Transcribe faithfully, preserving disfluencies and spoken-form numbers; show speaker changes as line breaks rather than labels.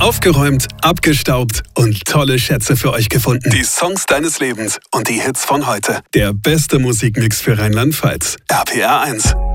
Aufgeräumt, abgestaubt und tolle Schätze für euch gefunden. Die Songs deines Lebens und die Hits von heute. Der beste Musikmix für Rheinland-Pfalz. R P R eins.